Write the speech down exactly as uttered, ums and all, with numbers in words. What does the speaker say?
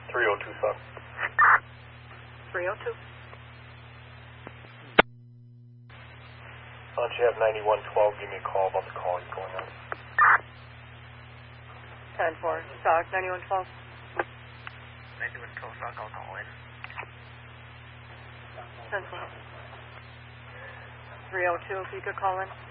three oh two, sir. three oh two. Why don't you have ninety-one twelve give me a call about the call going on? ten four. Stock, ninety-one twelve. ninety-one twelve, stock, I'll call in. ten four. three oh two, if you could call in.